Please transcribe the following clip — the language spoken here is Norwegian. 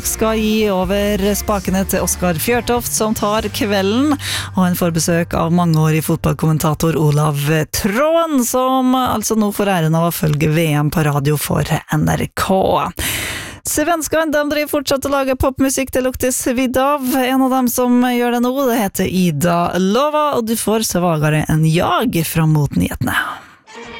Skal gi over spakene til Oskar Fjørtoft, som tar kvelden, og han får besøk av mangeårig fotballkommentator Olav Tråen, som altså nå får æren av å følge VM på radio for NRK. Svenskene, de driver fortsatt å lage popmusikk, det luktes vidt av. En av dem som gjør det nå, det heter Ida Lova, og du får svagere enn jag fram mot nyhetene.